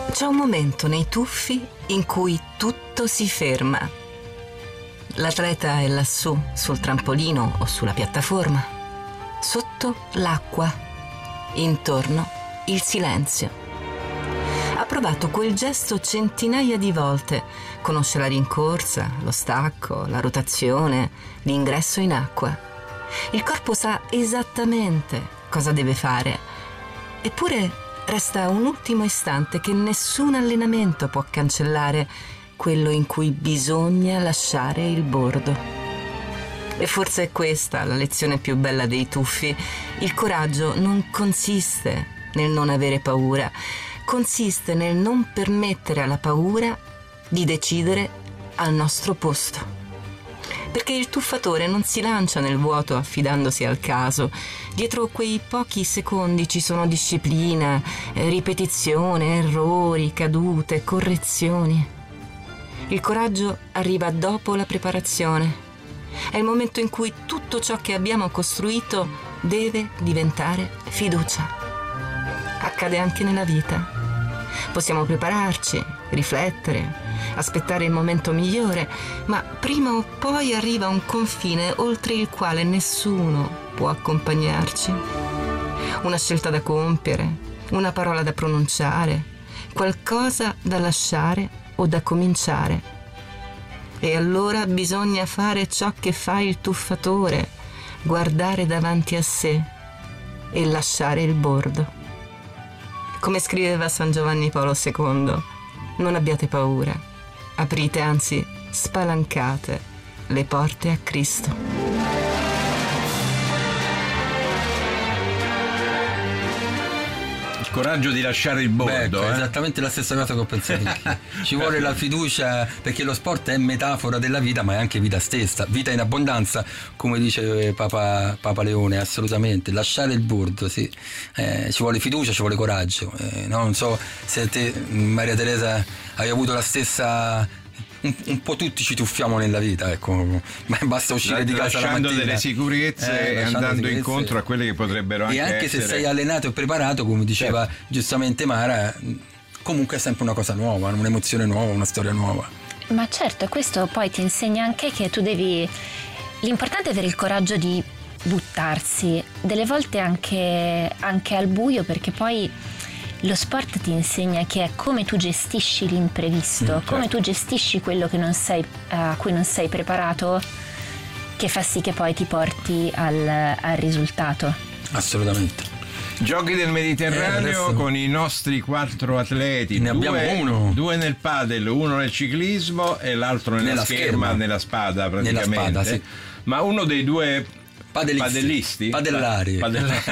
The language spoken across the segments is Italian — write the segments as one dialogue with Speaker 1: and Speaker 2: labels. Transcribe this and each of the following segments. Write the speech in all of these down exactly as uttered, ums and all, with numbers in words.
Speaker 1: C'è un momento nei tuffi in cui tutto si ferma. L'atleta è lassù, sul trampolino o sulla piattaforma. Sotto l'acqua. Intorno il silenzio. Ha provato quel gesto centinaia di volte. Conosce la rincorsa, lo stacco, la rotazione, l'ingresso in acqua. Il corpo sa esattamente cosa deve fare. Eppure resta un ultimo istante che nessun allenamento può cancellare, quello in cui bisogna lasciare il bordo. E forse è questa la lezione più bella dei tuffi. Il coraggio non consiste nel non avere paura, consiste nel non permettere alla paura di decidere al nostro posto. Perché il tuffatore non si lancia nel vuoto affidandosi al caso. Dietro quei pochi secondi ci sono disciplina, ripetizione, errori, cadute, correzioni. Il coraggio arriva dopo la preparazione. È il momento in cui tutto ciò che abbiamo costruito deve diventare fiducia. Accade anche nella vita. Possiamo prepararci, riflettere, aspettare il momento migliore, ma prima o poi arriva un confine oltre il quale nessuno può accompagnarci. Una scelta da compiere, una parola da pronunciare, qualcosa da lasciare o da cominciare. E allora bisogna fare ciò che fa il tuffatore, guardare davanti a sé e lasciare il bordo. Come scriveva San Giovanni Paolo secondo, non abbiate paura, aprite, anzi spalancate le porte a Cristo.
Speaker 2: Il coraggio di lasciare il bordo.
Speaker 3: Beh,
Speaker 2: eh?
Speaker 3: Esattamente la stessa cosa che ho pensato anch'io. Ci vuole la fiducia, perché lo sport è metafora della vita, ma è anche vita stessa, vita in abbondanza, come dice Papa, Papa Leone, assolutamente. Lasciare il bordo, sì. Eh, ci vuole fiducia, ci vuole coraggio. Eh, no? Non so se te, Maria Teresa, hai avuto la stessa. Un, un po' tutti ci tuffiamo nella vita, ecco, ma basta uscire di casa la mattina,
Speaker 2: lasciando delle sicurezze
Speaker 3: eh,
Speaker 2: e andando sicurezze. incontro a quelle che potrebbero anche essere.
Speaker 3: E anche se sei allenato e preparato, come diceva certo. giustamente Mara, comunque è sempre una cosa nuova, un'emozione nuova, una storia nuova.
Speaker 4: Ma certo, questo poi ti insegna anche che tu devi, l'importante è avere il coraggio di buttarsi, delle volte anche, anche al buio, perché poi lo sport ti insegna che è come tu gestisci l'imprevisto, mm, certo. come tu gestisci quello che non sei, a cui non sei preparato, che fa sì che poi ti porti al, al risultato.
Speaker 3: Assolutamente.
Speaker 2: Giochi del Mediterraneo eh, adesso... con i nostri quattro atleti.
Speaker 3: Ne
Speaker 2: due,
Speaker 3: abbiamo uno.
Speaker 2: Due nel padel, uno nel ciclismo e l'altro nella, nella scherma, scherma, nella spada praticamente. Nella spada, sì. Ma uno dei due Padelisti. Padellisti?
Speaker 3: Padellari.
Speaker 2: Padellari.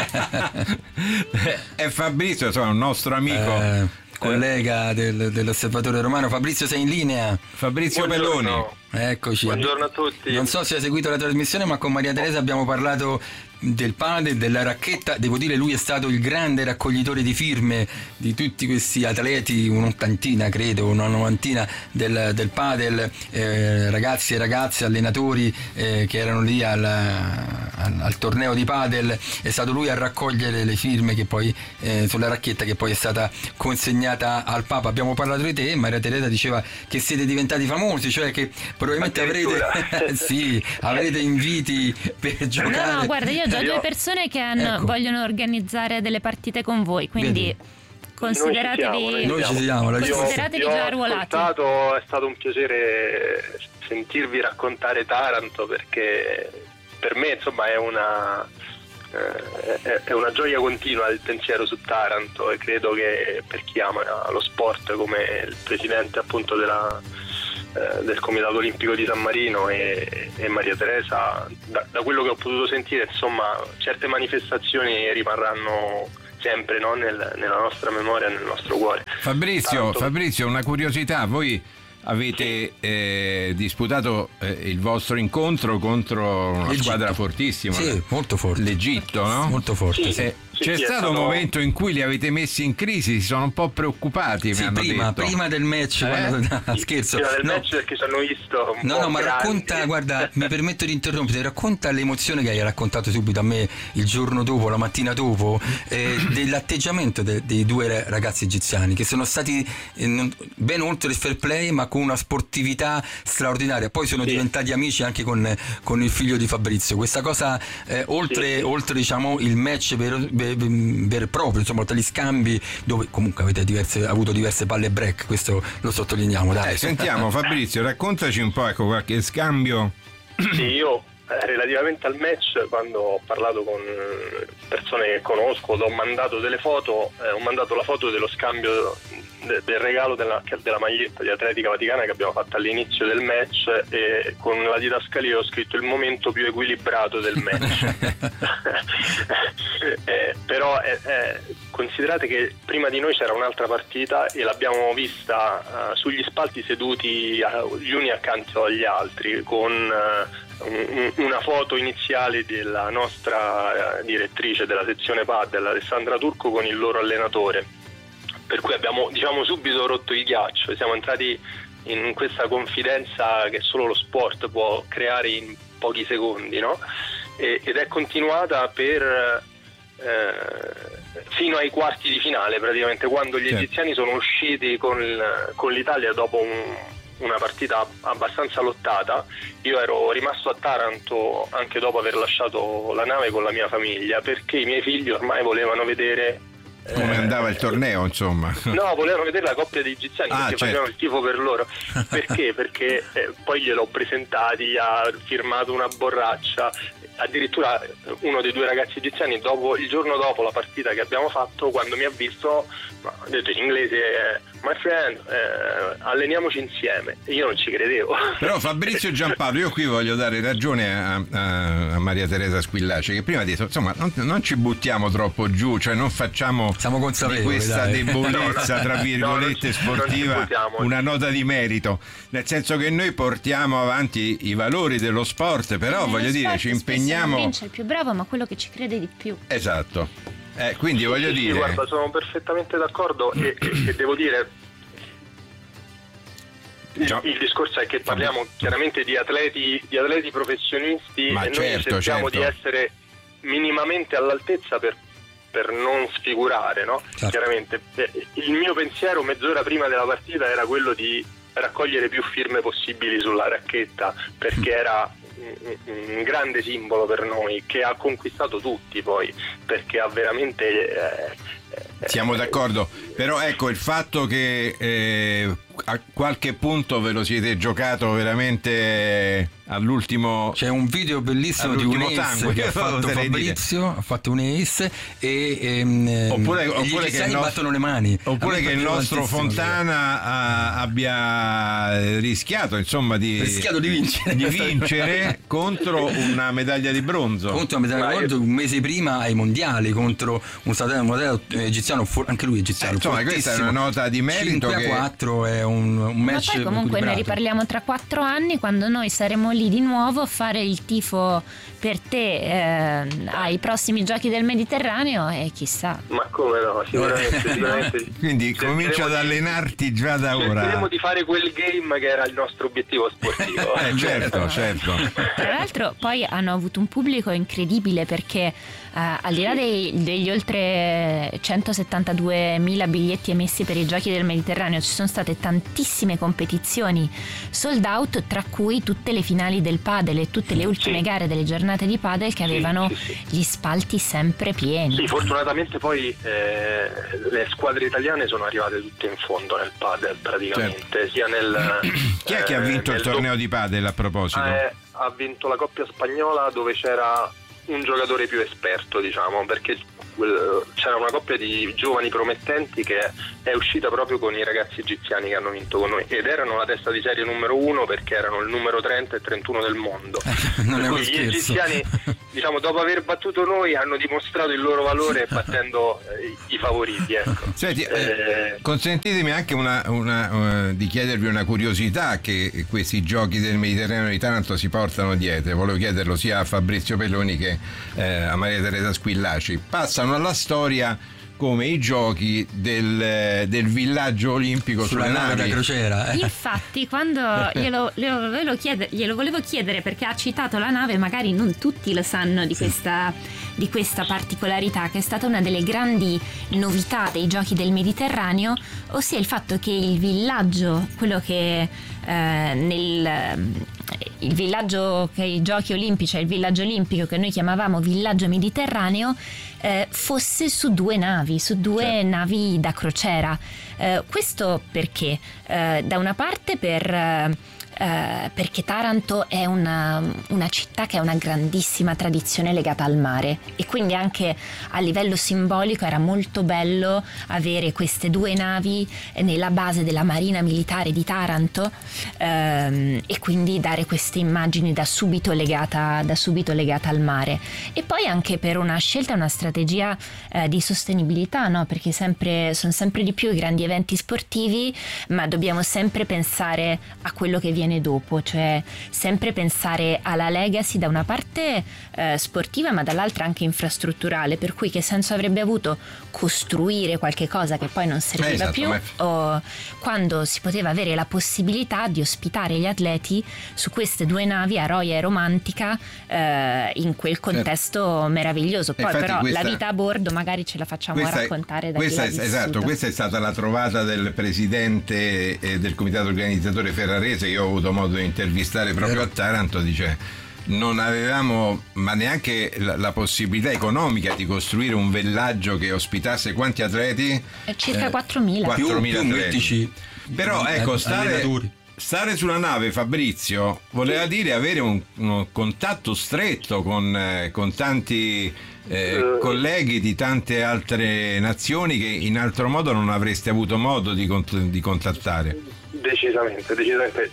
Speaker 2: È Fabrizio, insomma, un nostro amico.
Speaker 3: Eh, collega del, dell'Osservatore Romano. Fabrizio, sei in linea?
Speaker 2: Fabrizio
Speaker 5: Buongiorno.
Speaker 2: Pelloni.
Speaker 3: Eccoci.
Speaker 5: Buongiorno a tutti.
Speaker 3: Non so se hai seguito la trasmissione, ma con Maria Teresa abbiamo parlato del padel, della racchetta. Devo dire, lui è stato il grande raccoglitore di firme di tutti questi atleti, un'ottantina credo, una novantina del, del padel, eh, ragazzi e ragazze, allenatori eh, che erano lì al, al, al torneo di padel. È stato lui a raccogliere le firme che poi eh, sulla racchetta che poi è stata consegnata al Papa. Abbiamo parlato di te, Maria Teresa diceva che siete diventati famosi, cioè che probabilmente avrete sì, avrete inviti per giocare.
Speaker 4: No, no, guarda, io ho già due persone che hanno, ecco. vogliono organizzare delle partite con voi, quindi Vedi. consideratevi
Speaker 3: noi ci siamo, noi ci siamo.
Speaker 4: consideratevi già arruolati.
Speaker 5: È stato un piacere sentirvi raccontare Taranto, perché per me insomma è una eh, è una gioia continua il pensiero su Taranto, e credo che per chi ama lo sport, come il presidente appunto della del Comitato Olimpico di San Marino e, e Maria Teresa, da, da quello che ho potuto sentire, insomma, certe manifestazioni rimarranno sempre, no, nel, nella nostra memoria, nel nostro cuore.
Speaker 2: Fabrizio,
Speaker 5: Tanto...
Speaker 2: Fabrizio, una curiosità, voi avete eh, disputato eh, il vostro incontro contro una
Speaker 3: L'Egitto.
Speaker 2: squadra fortissima,
Speaker 3: sì, molto forte,
Speaker 2: l'Egitto, no?
Speaker 3: Molto forte,
Speaker 5: sì.
Speaker 3: sì.
Speaker 2: Eh, C'è sì, stato un stato... momento in cui li avete messi in crisi, si sono un po' preoccupati.
Speaker 3: Sì,
Speaker 2: mi hanno
Speaker 3: prima,
Speaker 2: detto.
Speaker 3: prima del match,
Speaker 2: eh?
Speaker 3: quando... no, scherzo.
Speaker 5: Prima del
Speaker 3: no.
Speaker 5: match perché ci hanno visto. Un
Speaker 3: no,
Speaker 5: po'
Speaker 3: no, ma
Speaker 5: grandi.
Speaker 3: racconta, guarda, mi permetto di interrompere, racconta l'emozione che hai raccontato subito a me il giorno dopo, la mattina dopo, eh, dell'atteggiamento de, dei due ragazzi egiziani che sono stati eh, non, ben oltre il fair play, ma con una sportività straordinaria. Poi sono sì. diventati amici anche con, con il figlio di Fabrizio. Questa cosa, eh, oltre, sì. oltre diciamo il match vero, vero e proprio, insomma, tra gli scambi, dove comunque avete diverse, avuto diverse palle break, questo lo sottolineiamo. Dai.
Speaker 2: Eh, sentiamo Fabrizio, raccontaci un po', ecco, qualche scambio.
Speaker 5: Sì, io eh, relativamente al match, quando ho parlato con persone che conosco, ho mandato delle foto, eh, ho mandato la foto dello scambio de, del regalo della, della maglietta di Atletica Vaticana che abbiamo fatto all'inizio del match, e con la didascalia ho scritto il momento più equilibrato del match. eh, però eh, eh, considerate che prima di noi c'era un'altra partita e l'abbiamo vista uh, sugli spalti seduti uh, gli uni accanto agli altri, con uh, una foto iniziale della nostra direttrice della sezione padel, Alessandra Turco, con il loro allenatore, per cui abbiamo, diciamo, subito rotto il ghiaccio. Siamo entrati in questa confidenza che solo lo sport può creare in pochi secondi, no? E, ed è continuata per eh, fino ai quarti di finale, praticamente, quando gli certo. egiziani sono usciti con, il, con l'Italia dopo un una partita abbastanza lottata. Io ero rimasto a Taranto anche dopo aver lasciato la nave con la mia famiglia, perché i miei figli ormai volevano vedere
Speaker 2: come eh, andava il torneo, insomma.
Speaker 5: No, volevano vedere la coppia di egiziani, ah, perché certo. facevano il tifo per loro. Perché? Perché eh, poi gliel'ho presentati, gli ha firmato una borraccia. Addirittura uno dei due ragazzi egiziani, dopo, il giorno dopo la partita che abbiamo fatto, quando mi ha visto, ha detto in inglese eh, my friend, eh, alleniamoci insieme. E io non ci credevo.
Speaker 2: Però Fabrizio Giampaolo, io qui voglio dare ragione a, a, a Maria Teresa Squillaci, che prima ha detto, insomma, non, non ci buttiamo troppo giù, cioè non facciamo di questa dai. debolezza, tra virgolette, no, sportiva una nota di merito, nel senso che noi portiamo avanti i valori dello sport, però eh, voglio dire, ci impegniamo. Non
Speaker 4: vince il più bravo, ma quello che ci crede di più.
Speaker 2: Esatto. Eh, quindi voglio
Speaker 5: sì,
Speaker 2: dire.
Speaker 5: Sì, guarda, sono perfettamente d'accordo e, e, e devo dire. Il, il discorso è che parliamo chiaramente di atleti, di atleti professionisti, ma e certo, noi cerchiamo certo. di essere minimamente all'altezza per, per non sfigurare, no? Certo. Chiaramente. Il mio pensiero mezz'ora prima della partita era quello di raccogliere più firme possibili sulla racchetta, perché era un grande simbolo per noi, che ha conquistato tutti, poi, perché ha veramente eh,
Speaker 2: siamo d'accordo, però ecco il fatto che eh, a qualche punto ve lo siete giocato veramente all'ultimo.
Speaker 3: C'è un video bellissimo di un ace che ha fatto Fabrizio, ha fatto un ace e ehm,
Speaker 2: oppure,
Speaker 3: gli
Speaker 2: oppure che il nostro,
Speaker 3: battono le mani,
Speaker 2: oppure che il nostro Fontana ha, abbia rischiato insomma di
Speaker 3: rischiato di vincere,
Speaker 2: di vincere contro una medaglia di bronzo,
Speaker 3: contro una medaglia di bronzo un mese prima ai mondiali, contro un modello egiziano, anche lui egiziano, eh,
Speaker 2: insomma questa è una nota di merito.
Speaker 3: Cinque a quattro è un, un match.
Speaker 4: Ma poi comunque ne riparliamo tra quattro anni, quando noi saremo lì di nuovo a fare il tifo per te eh, ai prossimi giochi del Mediterraneo, e chissà.
Speaker 5: Ma come no, sicuramente, sicuramente.
Speaker 2: Quindi comincia ad allenarti già da ora.
Speaker 5: Cercheremo di fare quel game che era il nostro obiettivo sportivo.
Speaker 2: eh, certo, certo.
Speaker 4: Tra l'altro poi hanno avuto un pubblico incredibile, perché Uh, al di là dei, degli oltre centosettantaduemila biglietti emessi per i giochi del Mediterraneo, ci sono state tantissime competizioni sold out, tra cui tutte le finali del padel e tutte le ultime sì. gare delle giornate di padel che avevano sì, sì, sì. gli spalti sempre pieni.
Speaker 5: Sì, fortunatamente poi eh, le squadre italiane sono arrivate tutte in fondo nel padel praticamente, certo. sia nel
Speaker 2: chi è che ha vinto eh, il torneo do... di padel a proposito?
Speaker 5: Eh, ha vinto la coppia spagnola, dove c'era un giocatore più esperto, diciamo, perché c'era una coppia di giovani promettenti che è uscita proprio con i ragazzi egiziani che hanno vinto con noi, ed erano la testa di serie numero uno, perché erano il numero trenta e trentuno del mondo.
Speaker 3: Non è uno
Speaker 5: gli
Speaker 3: scherzo.
Speaker 5: egiziani, diciamo, dopo aver battuto noi, hanno dimostrato il loro valore battendo eh, i favoriti, ecco.
Speaker 2: Senti, eh, consentitemi anche una, una, uh, di chiedervi una curiosità che questi giochi del Mediterraneo di Taranto si portano dietro. Volevo chiederlo sia a Fabrizio Pelloni che eh, a Maria Teresa Squillaci. Passano passano alla storia come i giochi del, del villaggio olimpico
Speaker 3: sulla
Speaker 2: sulle
Speaker 3: nave
Speaker 2: navi
Speaker 3: da crociera. Eh.
Speaker 6: Infatti, quando glielo, glielo, glielo, chiede, glielo volevo chiedere, perché ha citato la nave, magari non tutti lo sanno di, sì. questa, di questa particolarità, che è stata una delle grandi novità dei giochi del Mediterraneo, ossia il fatto che il villaggio, quello che eh, nel il villaggio che i giochi olimpici, cioè il villaggio olimpico che noi chiamavamo villaggio mediterraneo, eh, fosse su due navi, su due certo. navi da crociera. Eh, questo perché? Eh, da una parte per... Eh, Uh, perché Taranto è una, una città che ha una grandissima tradizione legata al mare, e quindi anche a livello simbolico era molto bello avere queste due navi nella base della Marina Militare di Taranto, um, e quindi dare queste immagini da subito legata, da subito legata al mare. E poi anche per una scelta, una strategia uh, di sostenibilità, no? Perché sempre, sono sempre di più i grandi eventi sportivi, ma dobbiamo sempre pensare a quello che viene dopo, cioè sempre pensare alla legacy da una parte eh, sportiva, ma dall'altra anche infrastrutturale, per cui che senso avrebbe avuto costruire qualche cosa che poi non serviva
Speaker 2: esatto,
Speaker 6: più
Speaker 2: ma...
Speaker 6: o quando si poteva avere la possibilità di ospitare gli atleti su queste due navi a Roia e Romantica eh, in quel contesto certo. meraviglioso. Poi
Speaker 2: infatti
Speaker 6: però
Speaker 2: questa...
Speaker 6: la vita a bordo magari ce la facciamo
Speaker 2: questa
Speaker 6: raccontare da
Speaker 2: questa
Speaker 6: chi l'ha
Speaker 2: è, esatto, questa è stata la trovata del presidente eh, del comitato organizzatore ferrarese, che io ho avuto modo di intervistare proprio a Taranto. Dice: non avevamo ma neanche la, la possibilità economica di costruire un villaggio che ospitasse quanti atleti?
Speaker 6: Circa eh, quattromila.
Speaker 2: quattromila atleti. Però ecco, stare, stare sulla nave, Fabrizio, voleva dire avere un, un contatto stretto con, eh, con tanti eh, colleghi di tante altre nazioni che in altro modo non avreste avuto modo di, cont- di contattare.
Speaker 5: Decisamente, decisamente.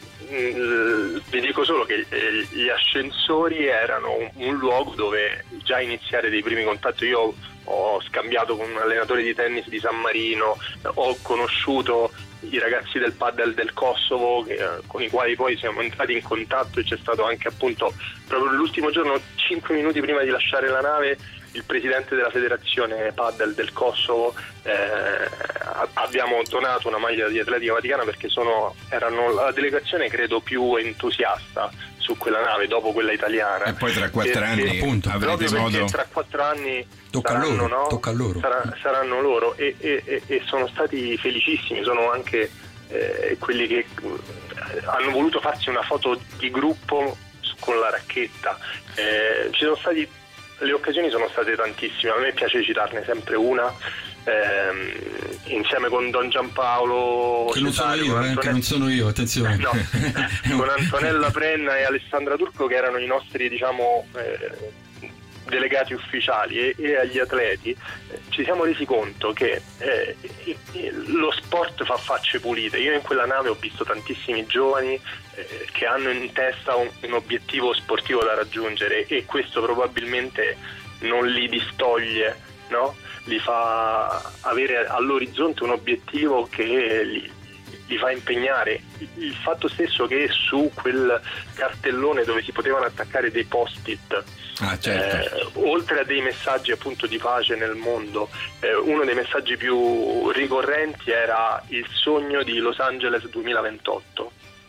Speaker 5: Vi dico solo che gli ascensori erano un luogo dove già iniziare dei primi contatti. Io ho scambiato con un allenatore di tennis di San Marino, ho conosciuto i ragazzi del padel del Kosovo che, con i quali poi siamo entrati in contatto, e c'è stato anche appunto proprio l'ultimo giorno, cinque minuti prima di lasciare la nave, il presidente della federazione padel del Kosovo, eh, abbiamo donato una maglia di Atletica Vaticana perché sono, erano la delegazione credo più entusiasta su quella nave dopo quella italiana.
Speaker 2: E poi tra quattro
Speaker 5: perché,
Speaker 2: anni appunto avrete modo,
Speaker 5: tra quattro anni
Speaker 3: tocca
Speaker 5: saranno,
Speaker 3: a loro,
Speaker 5: no?
Speaker 3: tocca a loro.
Speaker 5: Sarà, saranno loro e, e, e sono stati felicissimi. Sono anche eh, quelli che hanno voluto farsi una foto di gruppo con la racchetta. Eh, ci sono stati Le occasioni sono state tantissime, a me piace citarne sempre una, ehm, insieme con Don Giampaolo
Speaker 3: che non
Speaker 5: Cesare,
Speaker 3: sono io, eh, che non sono io, attenzione.
Speaker 5: No, con Antonella Prenna e Alessandra Turco, che erano i nostri, diciamo, eh, delegati ufficiali, e, e agli atleti eh, ci siamo resi conto che eh, lo sport fa facce pulite. Io in quella nave ho visto tantissimi giovani eh, che hanno in testa un, un obiettivo sportivo da raggiungere, e questo probabilmente non li distoglie, no? Li fa avere all'orizzonte un obiettivo che li, li fa impegnare. Il fatto stesso che su quel cartellone dove si potevano attaccare dei post-it,
Speaker 2: ah, certo.
Speaker 5: eh, oltre a dei messaggi appunto di pace nel mondo, eh, uno dei messaggi più ricorrenti era il sogno di Los Angeles duemilaventotto.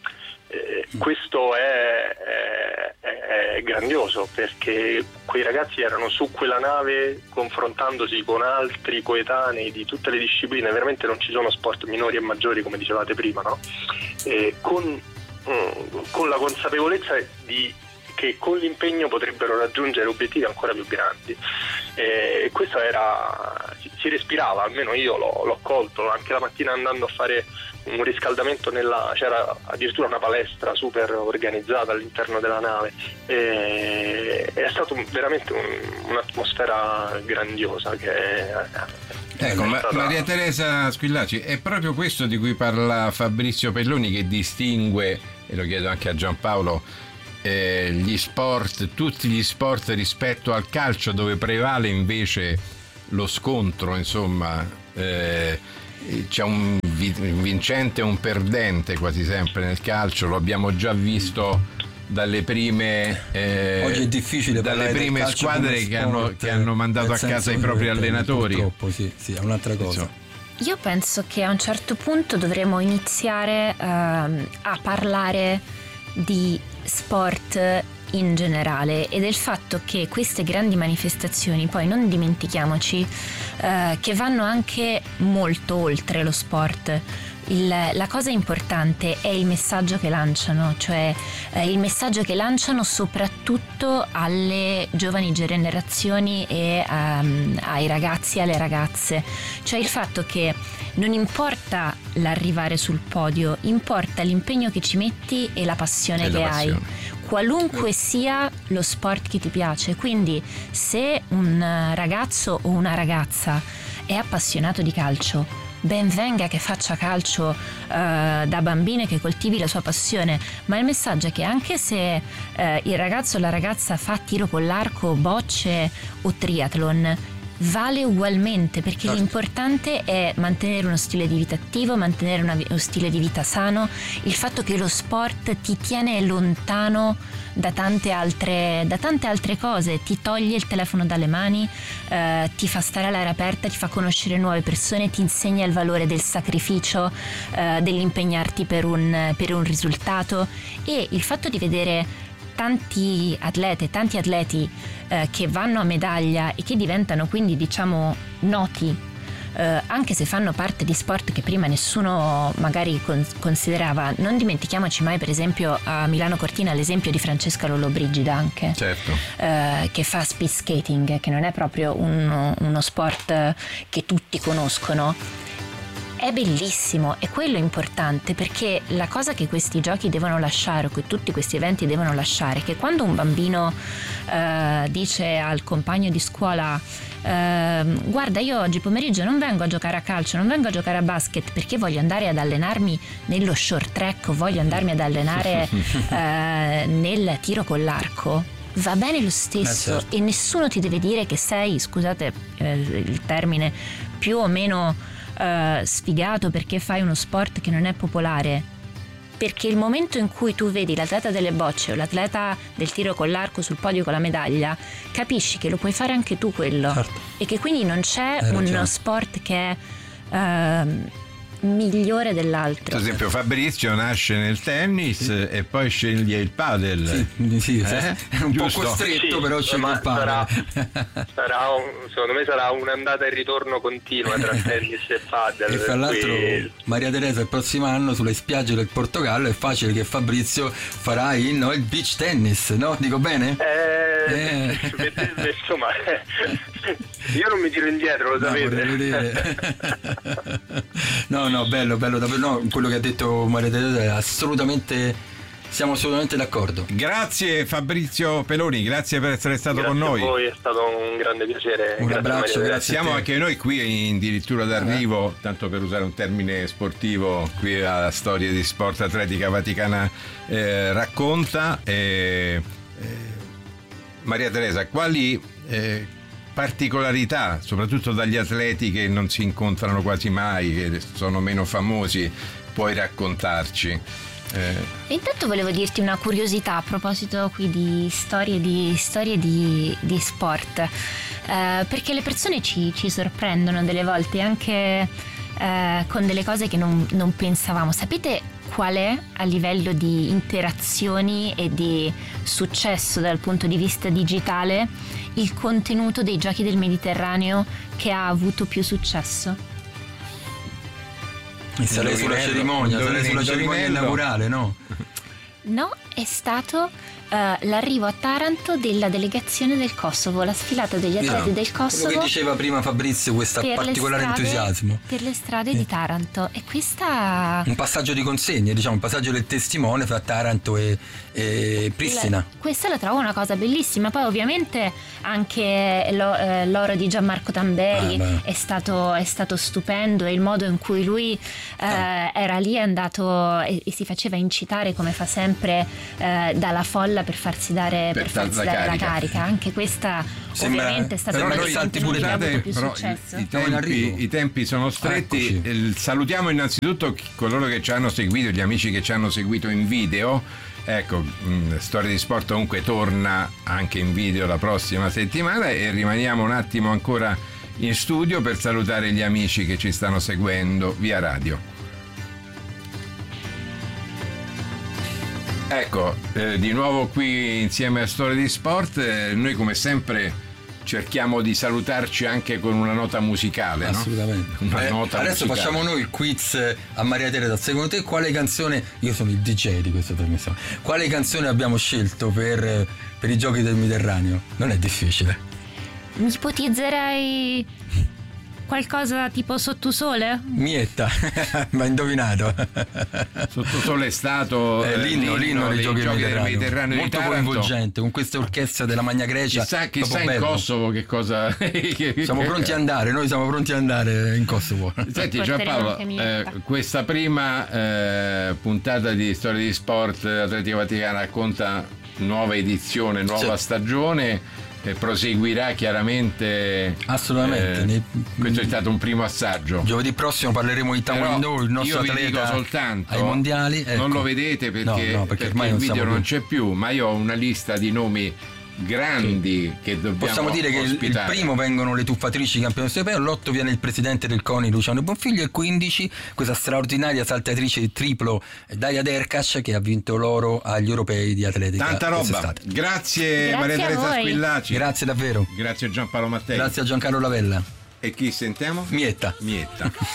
Speaker 5: Eh, questo è, è, è grandioso, perché quei ragazzi erano su quella nave confrontandosi con altri coetanei di tutte le discipline. Veramente non ci sono sport minori e maggiori, come dicevate prima, no? Eh, con, mm, con la consapevolezza di che con l'impegno potrebbero raggiungere obiettivi ancora più grandi. E questo era, si, si respirava, almeno io l'ho, l'ho colto anche la mattina andando a fare un riscaldamento nella, c'era addirittura una palestra super organizzata all'interno della nave, e è stato veramente un, un'atmosfera grandiosa che è,
Speaker 2: ecco,
Speaker 5: è
Speaker 2: ma,
Speaker 5: stata...
Speaker 2: Maria Teresa Squillaci, è proprio questo di cui parla Fabrizio Pelloni che distingue, e lo chiedo anche a Giampaolo, eh, gli sport, tutti gli sport rispetto al calcio, dove prevale invece lo scontro, insomma, eh, c'è un vincente e un perdente quasi sempre nel calcio. Lo abbiamo già visto dalle prime eh,
Speaker 3: oggi è difficile
Speaker 2: dalle prime squadre che hanno, che hanno mandato a casa i propri allenatori.
Speaker 3: Purtroppo sì, sì, è un'altra cosa.
Speaker 4: Io penso che a un certo punto dovremo iniziare uh, a parlare di sport in generale e del fatto che queste grandi manifestazioni, poi non dimentichiamoci uh, che vanno anche molto oltre lo sport. Il, la cosa importante è il messaggio che lanciano, cioè eh, il messaggio che lanciano soprattutto alle giovani generazioni e um, ai ragazzi e alle ragazze, cioè il fatto che non importa l'arrivare sul podio, importa l'impegno che ci metti e la passione e che la passione. hai, qualunque sia lo sport che ti piace. Quindi se un ragazzo o una ragazza è appassionato di calcio, ben venga che faccia calcio uh, da bambino e che coltivi la sua passione, ma il messaggio è che anche se uh, il ragazzo o la ragazza fa tiro con l'arco, bocce o triathlon, vale ugualmente, perché certo. l'importante è mantenere uno stile di vita attivo, mantenere una, uno stile di vita sano, il fatto che lo sport ti tiene lontano da tante altre, da tante altre cose, ti toglie il telefono dalle mani, eh, ti fa stare all'aria aperta, ti fa conoscere nuove persone, ti insegna il valore del sacrificio, eh, dell'impegnarti per un, per un risultato, e il fatto di vedere tanti atlete, tanti atleti eh, che vanno a medaglia e che diventano quindi, diciamo, noti, eh, anche se fanno parte di sport che prima nessuno magari con- considerava. Non dimentichiamoci mai, per esempio, a Milano Cortina l'esempio di Francesca Lollobrigida, anche
Speaker 2: certo.
Speaker 4: eh, che fa speed skating, che non è proprio uno, uno sport che tutti conoscono. È bellissimo, e quello è importante, perché la cosa che questi giochi devono lasciare, o che tutti questi eventi devono lasciare, è che quando un bambino eh, dice al compagno di scuola eh, guarda, io oggi pomeriggio non vengo a giocare a calcio, non vengo a giocare a basket perché voglio andare ad allenarmi nello short track, o voglio andarmi ad allenare eh, nel tiro con l'arco, va bene lo stesso. Eh certo. E nessuno ti deve dire che sei, scusate eh, il termine, più o meno Uh, sfigato perché fai uno sport che non è popolare, perché il momento in cui tu vedi l'atleta delle bocce o l'atleta del tiro con l'arco sul podio con la medaglia, capisci che lo puoi fare anche tu quello, certo. e che quindi non c'è uno sport che è uh, migliore dell'altro.
Speaker 2: Per esempio Fabrizio nasce nel tennis, sì. e poi sceglie il padel.
Speaker 3: Sì, sì,
Speaker 2: eh?
Speaker 3: È un Giusto? po' costretto, sì, però sceglie il padel.
Speaker 5: Sarà, sarà un, secondo me sarà un'andata e ritorno continua tra tennis e padel.
Speaker 3: E fra l'altro cui... Maria Teresa, il prossimo anno sulle spiagge del Portogallo è facile che Fabrizio farà il, no, il beach tennis, no? Dico bene?
Speaker 5: Eh, eh. Insomma, io non mi tiro indietro, lo
Speaker 3: no,
Speaker 5: sapete.
Speaker 3: No, no, bello, bello davvero. No, quello che ha detto Maria Teresa è assolutamente, siamo assolutamente d'accordo.
Speaker 2: Grazie Fabrizio Peloni, grazie per essere stato
Speaker 5: grazie
Speaker 2: con noi.
Speaker 5: A voi, è stato un grande piacere.
Speaker 3: Un
Speaker 5: grazie
Speaker 3: abbraccio, grazie.
Speaker 2: Siamo anche noi qui in addirittura d'arrivo, eh. tanto per usare un termine sportivo, qui a Storie di Sport Atletica Vaticana eh, racconta. Eh, eh, Maria Teresa, quali eh, particolarità, soprattutto dagli atleti che non si incontrano quasi mai, che sono meno famosi, puoi raccontarci?
Speaker 4: Eh. Intanto volevo dirti una curiosità a proposito qui di storie di, storie di, di sport, eh, perché le persone ci, ci sorprendono delle volte anche eh, con delle cose che non, non pensavamo. Sapete qual è, a livello di interazioni e di successo dal punto di vista digitale, il contenuto dei Giochi del Mediterraneo che ha avuto più successo?
Speaker 3: E sarei sulla cerimonia, sarei sulla cerimonia inaugurale, no?
Speaker 4: No, è stato uh, l'arrivo a Taranto della delegazione del Kosovo, la sfilata degli atleti no, del Kosovo.
Speaker 3: Quello che diceva prima Fabrizio, questo particolare strade, entusiasmo.
Speaker 4: Per le strade sì. di Taranto. E questa...
Speaker 3: Un passaggio di consegne, diciamo, un passaggio del testimone fra Taranto e, e Pristina.
Speaker 4: La, questa la trovo una cosa bellissima. Poi ovviamente anche lo, eh, l'oro di Gianmarco Tamberi ah, è, stato, è stato stupendo, e il modo in cui lui eh, ah. era lì, è andato e, e si faceva incitare, come fa sempre, eh, dalla folla per farsi dare, per, per farsi la, dare carica. la carica. Anche questa Sembra, ovviamente è stata una
Speaker 2: salti pure date, più però successo. I, i, tempi, i tempi sono stretti. Eh, salutiamo innanzitutto coloro che ci hanno seguito, gli amici che ci hanno seguito in video, Ecco, mh, Storia di Sport comunque torna anche in video la prossima settimana e rimaniamo un attimo ancora in studio per salutare gli amici che ci stanno seguendo via radio. Ecco, eh, di nuovo qui insieme a Storia di Sport, eh, noi come sempre cerchiamo di salutarci anche con una nota musicale,
Speaker 3: assolutamente,
Speaker 2: no? Una
Speaker 3: eh,
Speaker 2: nota
Speaker 3: adesso
Speaker 2: musicale.
Speaker 3: Facciamo noi il quiz a Maria Teresa. Secondo te quale canzone, io sono il D J di questa trasmissione, quale canzone abbiamo scelto per, per i giochi del Mediterraneo? Non è difficile.
Speaker 6: Ipotizzerei qualcosa tipo Sottosole?
Speaker 3: Mietta, ma indovinato.
Speaker 2: Sottosole è stato
Speaker 3: eh, l'inno, l'inno dei, dei giochi, giochi del Mediterraneo, molto coinvolgente, con questa orchestra della Magna Grecia.
Speaker 2: Chissà, chissà in bello. Kosovo che cosa.
Speaker 3: Siamo pronti ad andare, noi siamo pronti ad andare in Kosovo.
Speaker 2: Senti Giampaolo, eh, questa prima eh, puntata di Storia di Sport Atletica Vaticana racconta nuova edizione, nuova sì. stagione. Proseguirà chiaramente,
Speaker 3: assolutamente.
Speaker 2: Eh, Nei... questo è stato un primo assaggio.
Speaker 3: Giovedì prossimo parleremo di Taekwondo, il nostro
Speaker 2: io
Speaker 3: atleta
Speaker 2: vi dico soltanto
Speaker 3: ai mondiali, ecco.
Speaker 2: Non lo vedete perché,
Speaker 3: no, no, perché,
Speaker 2: perché
Speaker 3: ormai
Speaker 2: il video non
Speaker 3: più.
Speaker 2: c'è più, ma io ho una lista di nomi grandi sì. che dobbiamo
Speaker 3: possiamo dire
Speaker 2: ospitare.
Speaker 3: Che il, il primo vengono le tuffatrici campionesse europeo, l'otto viene il presidente del CONI Luciano Bonfiglio, e quindici questa straordinaria saltatrice di triplo Daria Derkac che ha vinto l'oro agli europei di atletica.
Speaker 2: Tanta roba. Grazie,
Speaker 6: Grazie
Speaker 2: Maria Teresa Squillaci.
Speaker 3: Grazie davvero.
Speaker 2: Grazie a Giampaolo Mattei.
Speaker 3: Grazie a Giancarlo Lavella.
Speaker 2: E chi sentiamo?
Speaker 3: Mietta.
Speaker 2: Mietta.